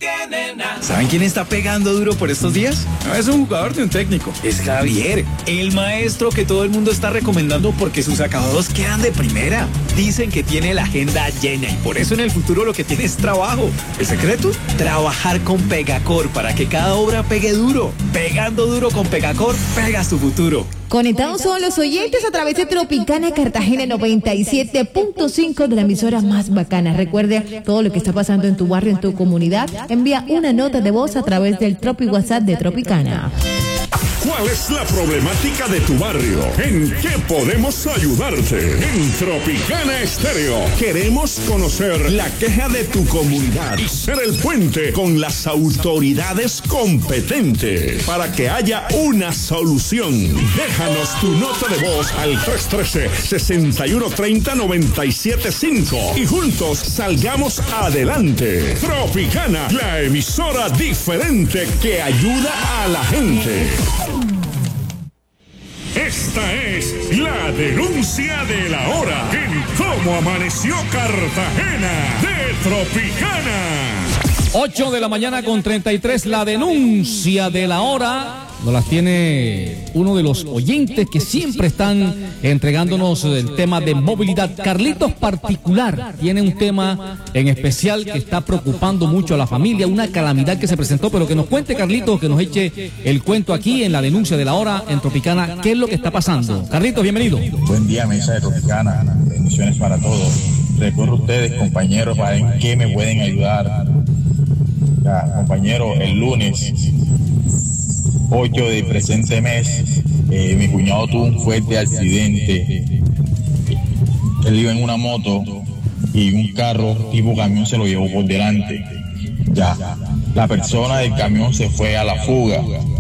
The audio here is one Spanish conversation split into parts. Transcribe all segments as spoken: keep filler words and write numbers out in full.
qué, nena. ¿Saben quién está pegando duro por estos días? No es un jugador ni un técnico, es Javier, el maestro que todo el mundo está recomendando porque sus acabados quedan de primera. Dicen que tiene la agenda llena y por eso en el futuro lo que tiene es trabajo. ¿El secreto? Trabajar con Pegacor para que cada obra pegue duro. Pegando duro con Pegacor, pegas tu futuro. Conectados son los oyentes a través de Tropicana Cartagena noventa y siete punto cinco, de la emisora más bacana. Recuerde todo lo que está pasando en tu barrio, en tu comunidad. Envía una nota de voz a través del Tropi WhatsApp de Tropicana. ¿Cuál es la problemática de tu barrio? ¿En qué podemos ayudarte? En Tropicana Estéreo queremos conocer la queja de tu comunidad y ser el puente con las autoridades competentes para que haya una solución. Déjanos tu nota de voz al tres uno tres, seis uno tres cero, nueve siete cinco y juntos salgamos adelante. Tropicana, la emisora diferente que ayuda a la gente. Esta es la denuncia de la hora en Cómo Amaneció Cartagena de Tropicana. ocho de la mañana con treinta y tres, la denuncia de la hora. Nos las tiene uno de los oyentes que siempre están entregándonos el tema de movilidad. Carlitos particular tiene un tema en especial que está preocupando mucho a la familia, una calamidad que se presentó, pero que nos cuente Carlitos, que nos eche el cuento aquí en la denuncia de la hora en Tropicana, qué es lo que está pasando. Carlitos, bienvenido. Buen día, mesa de Tropicana, bendiciones para todos. Recuerdo ustedes, compañeros, para en qué me pueden ayudar. Ya, compañero, el lunes ocho del presente mes, eh, mi cuñado tuvo un fuerte accidente. Él iba en una moto y un carro tipo camión se lo llevó por delante. Ya, la persona del camión se fue a la fuga.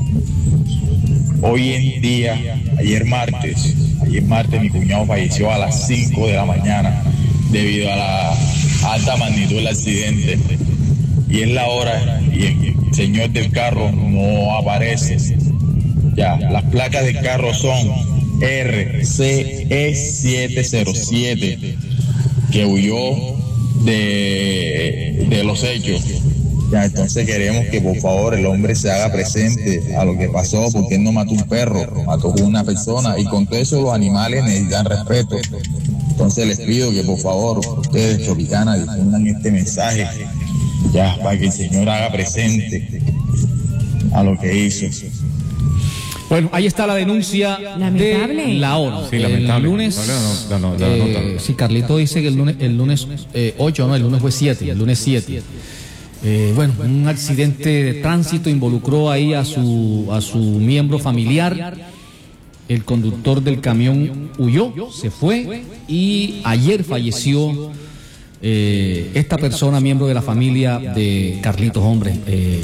Hoy en día, ayer martes, ayer martes mi cuñado falleció a las cinco de la mañana debido a la alta magnitud del accidente. Y es la hora y el señor del carro no aparece. Ya, las placas del carro son R C E siete cero siete, que huyó de, de los hechos. Ya, entonces queremos que por favor el hombre se haga presente a lo que pasó, porque él no mató un perro, mató a una persona, y con todo eso los animales necesitan respeto. Entonces les pido que por favor ustedes, Tropicana, difundan este mensaje, ya, para que el Señor haga presente a lo que hizo. Bueno, ahí está la denuncia Lamentable. de la hora. Sí, lamentable. El lunes, No, no, no, no, no, no, eh, sí, Carlito dice que el lunes, el lunes eh, ocho, no, el lunes fue siete, el lunes siete. Eh, bueno, un accidente de tránsito involucró ahí a su, a su miembro familiar. El conductor del camión huyó, se fue y ayer falleció eh, esta persona, miembro de la familia de Carlitos, hombre. Eh,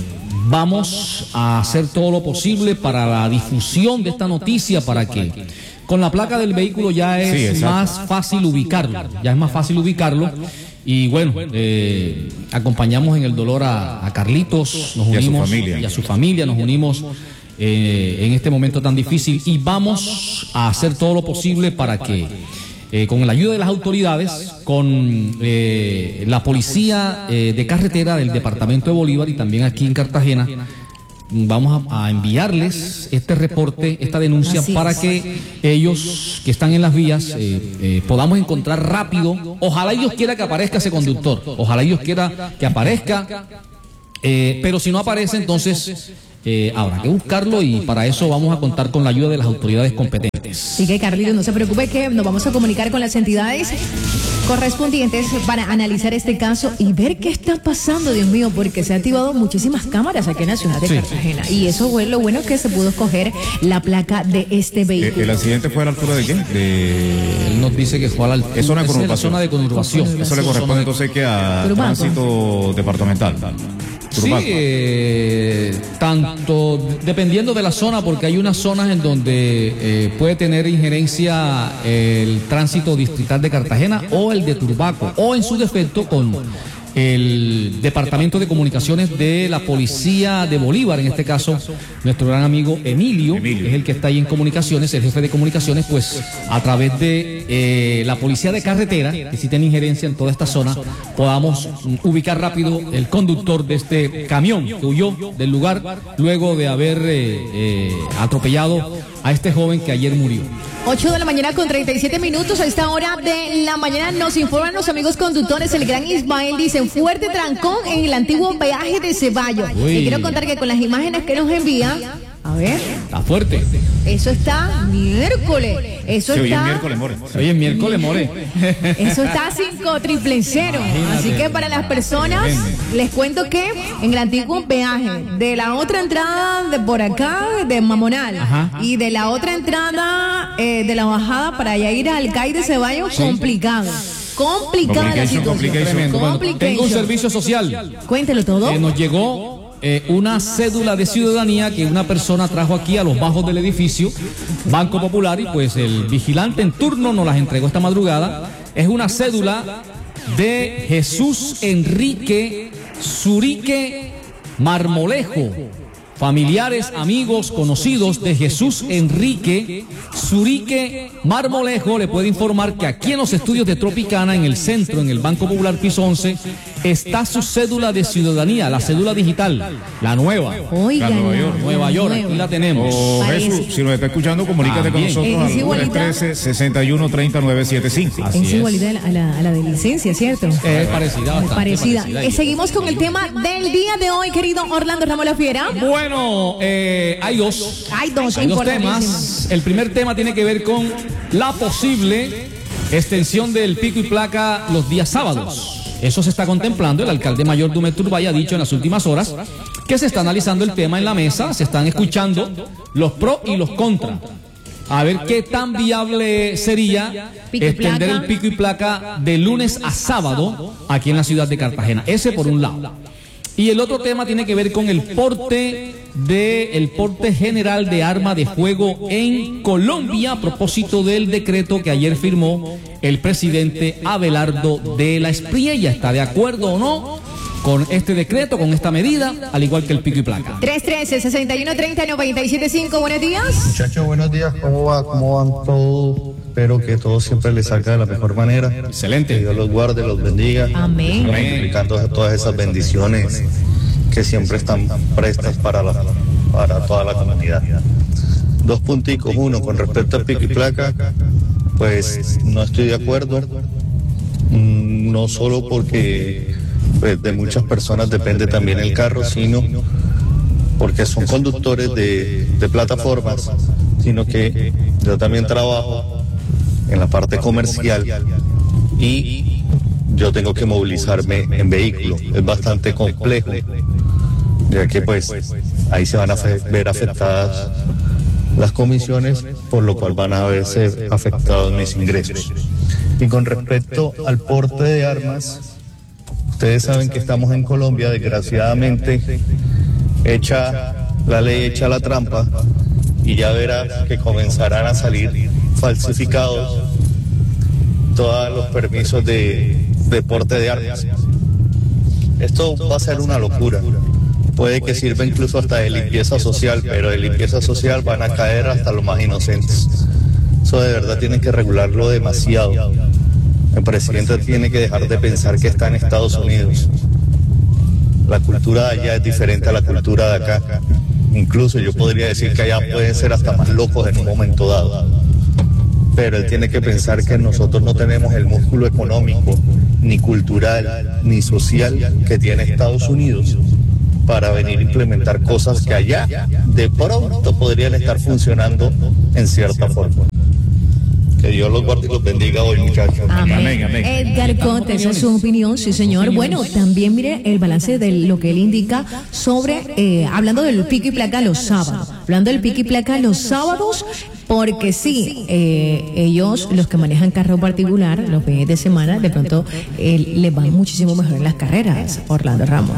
vamos a hacer todo lo posible para la difusión de esta noticia, para que con la placa del vehículo ya es Sí, más fácil ubicarlo, ya es más fácil ubicarlo. Y bueno, eh, acompañamos en el dolor a, a Carlitos, nos Y a su unimos familia. y a su familia, nos unimos eh, en este momento tan difícil y vamos a hacer todo lo posible para que eh, con la ayuda de las autoridades, con eh, la policía eh, de carretera del departamento de Bolívar y también aquí en Cartagena, vamos a, a enviarles este reporte, esta denuncia, Así para es. que ellos que están en las vías eh, eh, podamos encontrar rápido. Ojalá Dios quiera que aparezca ese conductor, ojalá Dios quiera que aparezca, eh, pero si no aparece, entonces eh, habrá que buscarlo y para eso vamos a contar con la ayuda de las autoridades competentes. Así que, Carlitos, no se preocupe, que nos vamos a comunicar con las entidades correspondientes para analizar este caso y ver qué está pasando, Dios mío, porque se han activado muchísimas cámaras aquí en la ciudad de Sí. Cartagena. Y eso fue lo bueno, que se pudo escoger la placa de este ¿El, vehículo. el accidente fue a la altura de qué? De... Él nos dice que fue a la altura. Es zona de Esa es la conurbación. zona de conurbación. Eso le corresponde entonces que a Turbanco. tránsito departamental. Sí, Turbanco. eh, tanto dependiendo de la zona, porque hay unas zonas en donde eh, puede tener injerencia el tránsito distrital de Cartagena o el de Turbaco, o en su defecto con el Departamento de Comunicaciones de la Policía de Bolívar, en este caso, nuestro gran amigo Emilio, Emilio. es el que está ahí en comunicaciones, el jefe de comunicaciones, pues a través de eh, la Policía de Carretera, que sí tiene injerencia en toda esta zona, podamos ubicar rápido el conductor de este camión que huyó del lugar luego de haber eh, eh, atropellado a este joven que ayer murió. ocho de la mañana con treinta y siete minutos. A esta hora de la mañana nos informan los amigos conductores. El gran Ismael dice: fuerte trancón en el antiguo peaje de Ceballos. Uy. Y quiero contar que con las imágenes que nos envía, a ver, Está fuerte. eso está miércoles. Eso Se oye está. miércoles, more. Oye, miércoles, more. Eso está cinco triple cero. Así que para las personas, les cuento que en el antiguo peaje de la otra entrada de por acá, de Mamonal, Ajá. y de la otra entrada eh, de la bajada para allá ir al C A I de Ceballos, complicado. Complicada la Complication, situación. complication. Tremendo. Bueno, tengo un Complication. servicio social. Cuéntelo todo. Eh, nos llegó eh, una cédula de ciudadanía que una persona trajo aquí a los bajos del edificio Banco Popular, y pues el vigilante en turno nos las entregó esta madrugada. Es una cédula de Jesús Enrique Zurique Marmolejo. Familiares, amigos, conocidos de Jesús Enrique Zurique Marmolejo le puede informar que aquí en los estudios de Tropicana, en el centro, en el Banco Popular Piso once, está su cédula de ciudadanía, la cédula digital, la nueva. Oigan, Nueva York. Nueva York, aquí la tenemos. O Parece. Jesús, si nos está escuchando, comunícate con También. nosotros Es al igualita. tres uno tres, seis uno tres cero nueve siete cinco. Así Es es. igualidad a la, a la de licencia, ¿cierto? Es parecida, bastante Parecida. parecida. Eh, seguimos con el tema del día de hoy, querido Orlando Ramos La Fiera. Bueno, eh, hay dos. Hay dos Hay dos importantísimos. temas. El primer tema tiene que ver con la posible extensión del pico y placa los días sábados. Eso se está contemplando. El alcalde mayor Dumet Turbay ha dicho en las últimas horas que se está analizando el tema en la mesa, se están escuchando los pros y los contras. A ver qué tan viable sería Pico y extender placa. el pico y placa de lunes a sábado aquí en la ciudad de Cartagena. Ese por un lado. Y el otro tema tiene que ver con el porte de el porte general de arma de fuego en Colombia, a propósito del decreto que ayer firmó el presidente Abelardo de la Espriella. ¿Está de acuerdo o no con este decreto, con esta medida, al igual que el pico y placa? tres uno tres, seis uno tres cero, nueve siete cinco. Buenos días. Muchachos, buenos días, ¿cómo va? ¿Cómo van todos? Espero que todo siempre les salga de la mejor manera. Excelente. Que Dios los guarde, los bendiga. Amén. Multiplicando todas esas bendiciones que siempre están prestas para, la, para toda la comunidad. Dos punticos. Uno, con respecto al pico y placa, pues no estoy de acuerdo. Mm, No solo porque pues, de muchas personas depende también el carro, sino porque son conductores de, de plataformas, sino que yo también trabajo en la parte comercial y yo tengo que movilizarme en vehículo. Es bastante complejo, ya que pues ahí se van a fe- ver afectadas las comisiones, por lo cual van a verse afectados mis ingresos. Y con respecto al porte de armas, ustedes saben que estamos en Colombia, desgraciadamente, hecha la ley, hecha la trampa, y ya verás que comenzarán a salir falsificados todos los permisos de, de porte de armas. Esto va a ser una locura. Puede que sirva incluso hasta de limpieza social, pero de limpieza social van a caer hasta los más inocentes. Eso de verdad tienen que regularlo demasiado. El presidente tiene que dejar de pensar que está en Estados Unidos. La cultura de allá es diferente a la cultura de acá. Incluso yo podría decir que allá pueden ser hasta más locos en un momento dado. Pero él tiene que pensar que nosotros no tenemos el músculo económico, ni cultural, ni social que tiene Estados Unidos para venir a implementar cosas que allá de pronto podrían estar funcionando en cierta forma. Que Dios los guarde y los bendiga hoy, muchachos. Amén. Amén, amén. Edgar Conte, esa es su opinión, sí señor. Bueno, también mire el balance de lo que él indica sobre, eh, hablando del pico y placa los sábados, hablando del pico y placa los sábados, porque sí, eh, ellos, los que manejan carro particular, los fines de semana, de pronto eh, les van muchísimo mejor en las carreras, Orlando Ramos.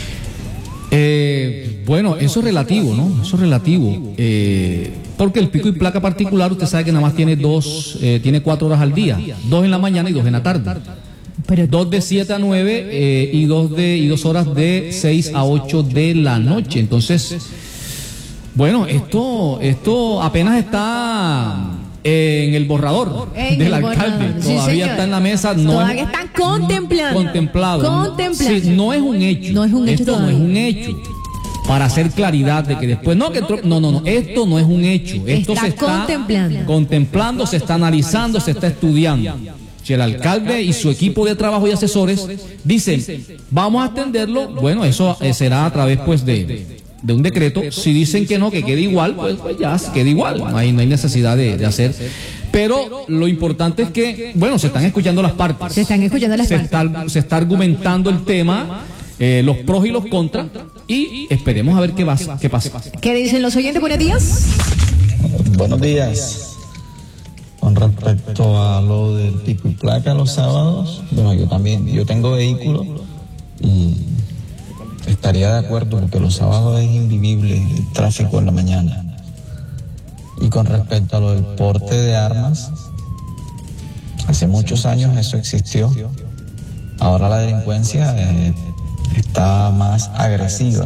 Eh, bueno, eso es relativo, ¿no? Eso es relativo. Eh, porque el pico y placa particular, usted sabe que nada más tiene dos, eh, tiene cuatro horas al día, dos en la mañana y dos en la tarde. Pero dos de siete a nueve eh, y, dos de, y dos horas de seis a ocho de la noche. Entonces, bueno, esto, esto apenas está en el borrador en del el alcalde. borrador. Sí, Todavía señor. está en la mesa. No Todavía es, están contemplando. Contemplado. Contemplando. Sí, no es un hecho. No es un hecho esto todavía. no es un hecho. Para hacer claridad de que después no que entro- no no no esto no es un hecho. Esto Está se está contemplando. contemplando, se está analizando, se está estudiando. Si el alcalde y su equipo de trabajo y asesores dicen vamos a atenderlo, bueno, eso eh, será a través pues de, de un decreto. Si dicen que no, que quede igual, pues, pues ya se quede igual. No hay, no hay necesidad de, de hacer. Pero lo importante es que, bueno, se están escuchando las partes. Se están escuchando las se partes. Está, se está argumentando el tema, eh, los pros y los contras, y esperemos a ver qué, va, qué pasa. ¿Qué dicen los oyentes? Buenos días. Buenos días. Con respecto a lo del pico y placa los sábados, bueno, yo también, yo tengo vehículo y estaría de acuerdo porque los sábados es invivible el tráfico en la mañana. Y con respecto a lo del porte de armas, hace muchos años eso existió. Ahora la delincuencia eh, está más agresiva.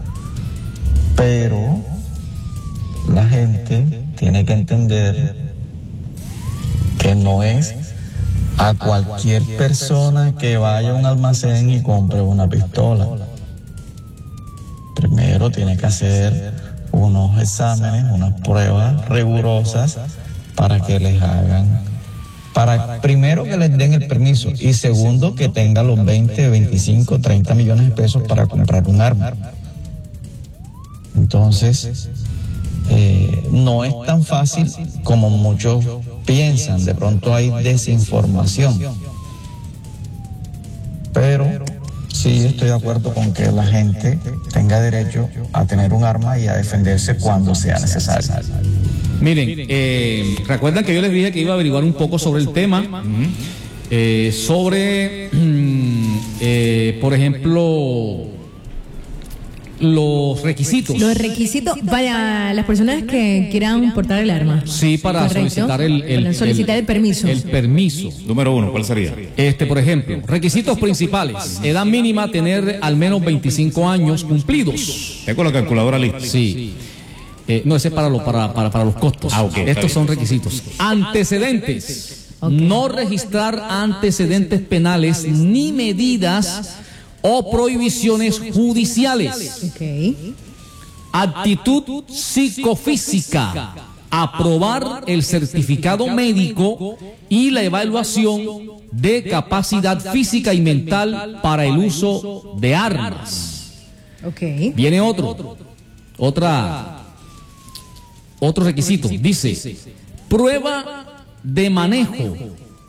Pero la gente tiene que entender que no es a cualquier persona que vaya a un almacén y compre una pistola. Primero tiene que hacer unos exámenes, unas pruebas rigurosas para que les hagan, para primero que les den el permiso y segundo que tenga los veinte, veinticinco, treinta millones de pesos para comprar un arma. Entonces, eh, no es tan fácil como muchos piensan, de pronto hay desinformación. Pero sí estoy de acuerdo con que la gente tenga derecho a tener un arma y a defenderse cuando sea necesario. Miren, eh, recuerdan que yo les dije que iba a averiguar un poco sobre el tema, eh, sobre, eh, por ejemplo, los requisitos. Los requisitos para las personas que quieran portar el arma. Sí, para Correcto. solicitar el, el, Para solicitar el permiso. El permiso. Número uno, ¿cuál sería? Este, por ejemplo, requisitos principales. Edad mínima, tener al menos veinticinco años cumplidos. Tengo la calculadora lista. Sí. Eh, no, ese es para, lo, para, para, para los costos. Ah, ok, está Estos bien. son requisitos. Antecedentes. No registrar antecedentes penales ni medidas o prohibiciones judiciales. Ok. Actitud psicofísica. Aprobar el certificado médico y la evaluación de capacidad física y mental para el uso de armas. Ok. Viene otro. Otra. Otro requisito. Dice: prueba de manejo.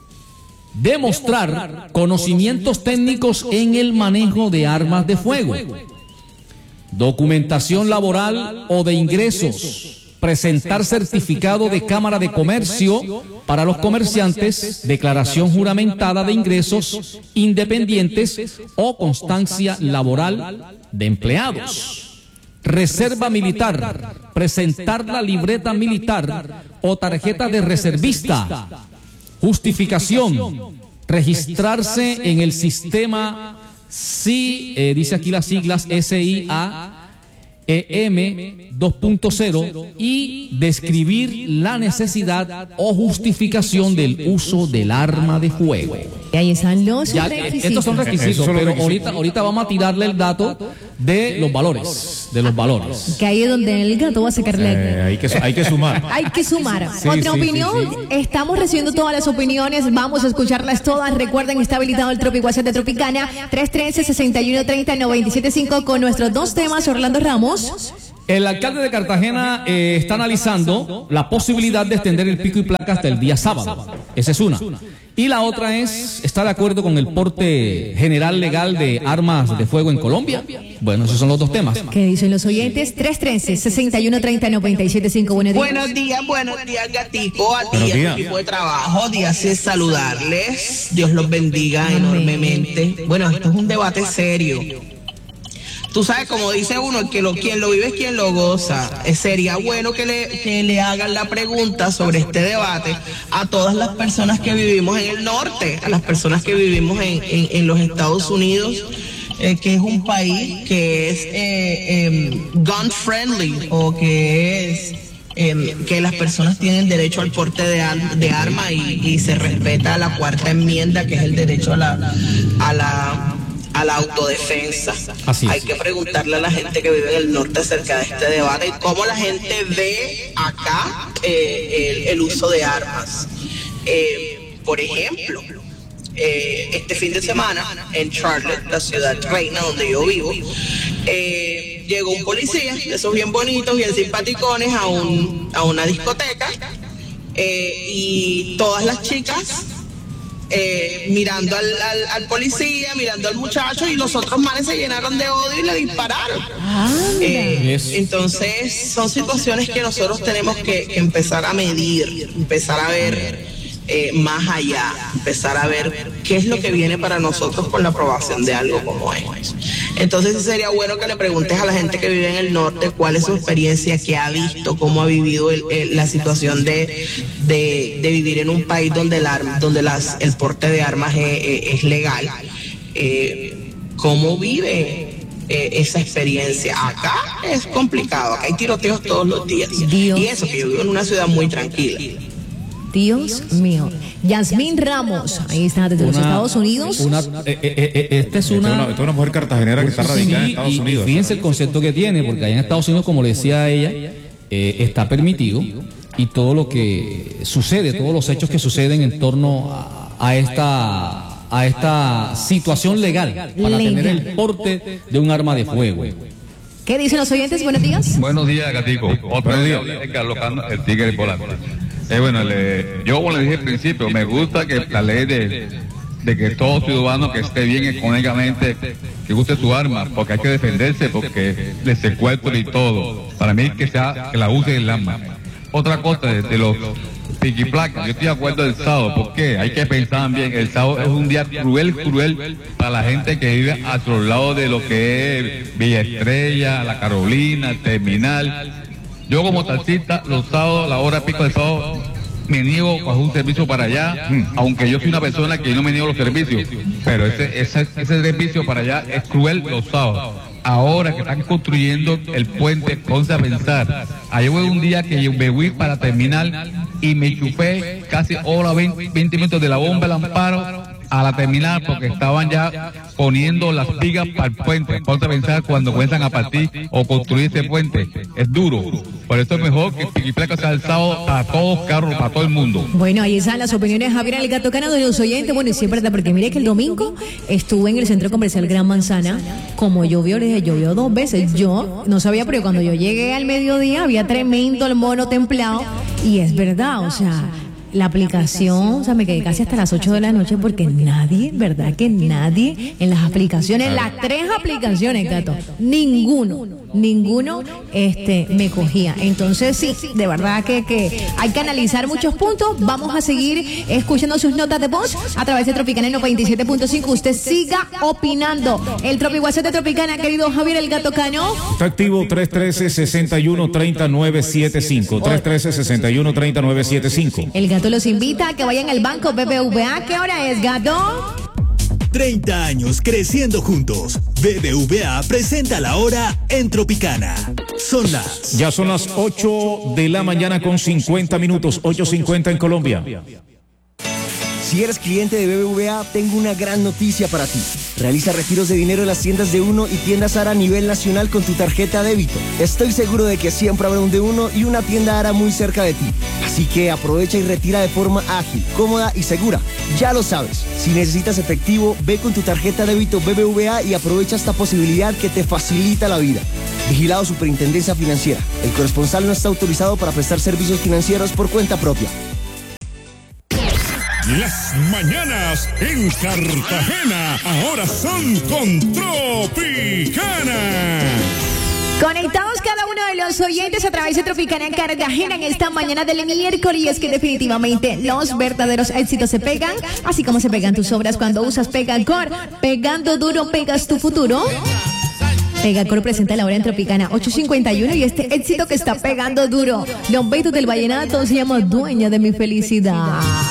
Demostrar conocimientos técnicos en el manejo de armas de fuego. Documentación laboral o de ingresos. Presentar certificado de Cámara de Comercio para los comerciantes, declaración juramentada de ingresos independientes o constancia laboral de empleados. Reserva militar. Presentar la libreta militar o tarjeta de reservista. Justificación, registrarse en el sistema S I, eh, dice aquí las siglas S I A E M dos punto cero y describir la necesidad o justificación del uso del arma de fuego. Y ahí están los Ya, requisitos. estos son Esos requisitos, son los pero requisitos. ahorita, ahorita vamos a tirarle el dato de los valores, de los valores. Que ahí es donde el gato va a sacarle. Eh, hay, que, hay que sumar. Hay que sumar. Sí, Otra sí, opinión. sí, sí. Estamos recibiendo todas las opiniones. Vamos a escucharlas todas. Recuerden, está habilitado el Tropic WhatsApp de Tropicana. tres uno tres, seis uno tres cero, nueve siete cinco con nuestros dos temas. Orlando Ramos. El alcalde de Cartagena eh, está analizando la posibilidad de extender el pico y placa hasta el día sábado. Esa es una. Y la otra es, ¿está de acuerdo con el porte general legal de armas de fuego en Colombia? Bueno, esos son los dos temas. ¿Qué dicen los oyentes? tres uno tres, seis uno tres cero, nueve siete cinco. Buenos días. Buenos días, buenos días, gatico, a ti, Buenos a tu días. equipo de trabajo, días es saludarles, Dios los bendiga Amén. enormemente. Bueno, esto es un debate serio. tú sabes, como dice uno, el que lo, quien lo vive es quien lo goza. Eh, sería bueno que le, que le hagan la pregunta sobre este debate a todas las personas que vivimos en el norte, a las personas que vivimos en, en, en los Estados Unidos, eh, que es un país que es eh, eh, gun friendly, o que es eh, que las personas tienen derecho al porte de, ar de arma y, y se respeta la cuarta enmienda, que es el derecho a la a la a la autodefensa. Así es. Hay que preguntarle a la gente que vive en el norte acerca de este debate y cómo la gente ve acá eh, el, el uso de armas. Eh, por ejemplo, eh, este fin de semana en Charlotte, la ciudad reina donde yo vivo, eh, llegó un policía, de esos bien bonitos, bien simpaticones, a, un, a una discoteca, eh, y todas las chicas Eh, mirando al, al, al policía, mirando al muchacho, y los otros manes se llenaron de odio y le dispararon. Eh, entonces son situaciones que nosotros tenemos que, que empezar a medir, empezar a ver eh, más allá, empezar a ver qué es lo que viene para nosotros con la aprobación de algo como esto. Entonces sí sería bueno que le preguntes a la gente que vive en el norte cuál es su experiencia, qué ha visto, cómo ha vivido el, el, la situación de, de, de vivir en un país donde, el, arma, donde las, el porte de armas es, es legal. Eh, ¿Cómo vive eh, esa experiencia? Acá es complicado, acá hay tiroteos todos los días. Dios. Y eso que yo vivo en una ciudad muy tranquila. Dios mío. Yasmín Ramos, ahí está, desde Una- los Estados Unidos. Una, eh, eh, eh, esta es Esta es una, una, esta es una mujer cartagenera que está Sí, radicada en Estados y- Unidos. Y fíjense el concepto que tiene, porque allá en Estados Unidos, como le decía ella, eh, está permitido, y todo lo que sucede, todos los hechos que suceden en torno a, a esta a esta situación legal para Legal. tener el porte de un arma de fuego. ¿Qué dicen los oyentes? Buenos días. Buenos días, Gatico. Otro día, Carlos Cano, el tigre volante. Eh, bueno, le, yo como le dije al principio, me gusta que la ley de, de que todo ciudadano que esté bien económicamente, que use su arma, porque hay que defenderse, porque de secuestro y todo. Para mí que sea, que la use el arma. Otra cosa de, de los piquiplacas, yo estoy de acuerdo del sábado, porque hay que pensar bien, el sábado es un día cruel, cruel para la gente que vive a otro lado de lo que es Villa Estrella, La Carolina, el Terminal. Yo como taxista, los sábados, la hora pico del sábado, me niego a un servicio para allá, aunque yo soy una persona que no me niego a los servicios, pero ese, ese, ese servicio para allá es cruel los sábados. Ahora que están construyendo el puente, ponse a pensar. Ayer fue un día que yo me fui para terminar y me chupé casi hora veinte, veinte minutos de la bomba del Amparo a la terminal porque estaban ya poniendo las vigas para el puente. Ponte a pensar cuando comienzan a partir o construir ese puente. Es duro. Por eso es mejor que Piquiplaca sea el sábado para todos los carros, para todo el mundo. Bueno, ahí están las opiniones, Javier, el Gato Cano, de los oyentes. Bueno, y sí es verdad, porque mire que el domingo estuve en el centro comercial Gran Manzana. Como llovió, le dije, llovió dos veces. Yo no sabía, pero cuando yo llegué al mediodía había tremendo el mono templado. Y es verdad, o sea, la aplicación, o sea, me quedé casi hasta las ocho de la noche porque nadie, ¿verdad? Que nadie en las aplicaciones, las tres aplicaciones, Gato, ninguno, ninguno este, me cogía. Entonces, sí, de verdad que, que hay que analizar muchos puntos. Vamos a seguir escuchando sus notas de voz a través de Tropicana noventa y siete punto cinco. Usted siga opinando. El Tropi WhatsApp de Tropicana, querido Javier, el Gato Cano. Está activo tres uno tres, seis uno, tres nueve siete cinco. tres uno tres, seis uno, tres nueve siete cinco. El Gato los invita a que vayan al banco B B V A. ¿Qué hora es, Gato? treinta años creciendo juntos. B B V A presenta la hora en Tropicana. Son las... Ya son las ocho de la mañana con cincuenta minutos, ocho cincuenta en Colombia. Si eres cliente de B B V A, tengo una gran noticia para ti. Realiza retiros de dinero en las tiendas de Uno y tiendas Ara a nivel nacional con tu tarjeta débito. Estoy seguro de que siempre habrá un de Uno y una tienda Ara muy cerca de ti. Así que aprovecha y retira de forma ágil, cómoda y segura. Ya lo sabes, si necesitas efectivo, ve con tu tarjeta débito B B V A y aprovecha esta posibilidad que te facilita la vida. Vigilado Superintendencia Financiera. El corresponsal no está autorizado para prestar servicios financieros por cuenta propia. Las mañanas en Cartagena ahora son con Tropicana. Conectados cada uno de los oyentes a través de Tropicana en Cartagena en esta mañana del miércoles, y es que definitivamente los verdaderos éxitos se pegan, así como se pegan tus obras cuando usas Pegacor. Pegando duro, pegas tu futuro. Pegacor presenta la hora en Tropicana ocho cincuenta y uno y este éxito que está pegando duro. Don Beto del Vallenato se llama Dueña de mi felicidad.